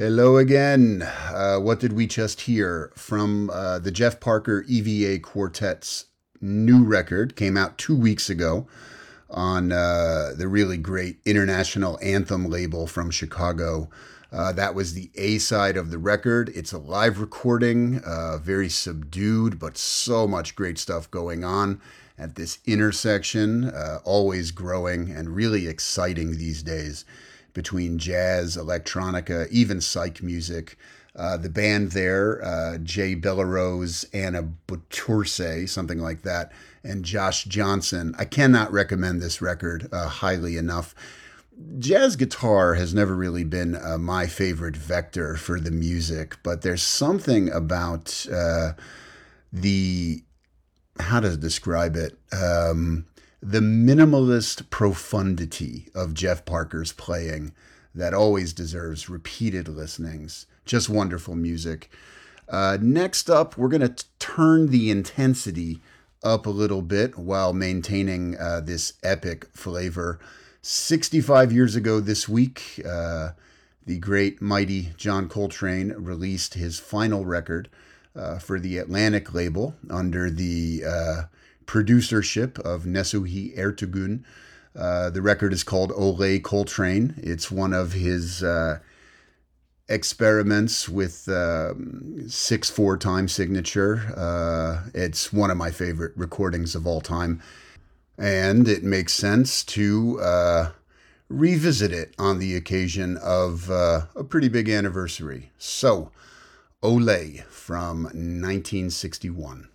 Hello again. What did we just hear from the Jeff Parker EVA Quartet's new record? Came out 2 weeks ago on the really great International Anthem label from Chicago. That was the A side of the record. It's a live recording, very subdued, but so much great stuff going on at this intersection, always growing and really exciting these days between jazz, electronica, even psych music. The band there, Jay Bellerose, Anna Bourtourse, something like that, and Josh Johnson. I cannot recommend this record highly enough. Jazz guitar has never really been my favorite vector for the music, but there's something about the, how to describe it, the minimalist profundity of Jeff Parker's playing that always deserves repeated listenings. Just wonderful music. Next up, we're going to turn the intensity up a little bit while maintaining this epic flavor. 65 years ago this week, the great, mighty John Coltrane released his final record for the Atlantic label under the producership of Nesuhi Ertegun. The record is called Ole Coltrane. It's one of his experiments with 6/4 time signature. It's one of my favorite recordings of all time. And it makes sense to revisit it on the occasion of a pretty big anniversary. So, Ole from 1961.